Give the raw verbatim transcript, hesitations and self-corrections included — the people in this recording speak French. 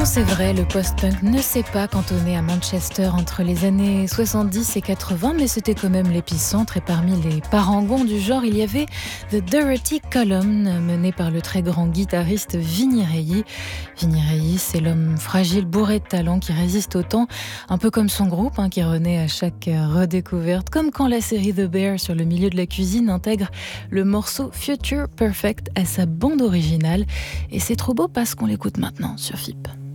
Non, c'est vrai, le post-punk ne s'est pas cantonné à Manchester entre les années soixante-dix et quatre-vingts, mais c'était quand même l'épicentre. Et parmi les parangons du genre, il y avait The Dirty Column, mené par le très grand guitariste Vinnie Reilly. Vinnie Reilly, c'est l'homme fragile, bourré de talent, qui résiste au temps, un peu comme son groupe, hein, qui renaît à chaque redécouverte, comme quand la série The Bear sur le milieu de la cuisine intègre le morceau Future Perfect à sa bande originale. Et c'est trop beau parce qu'on l'écoute maintenant sur F I P.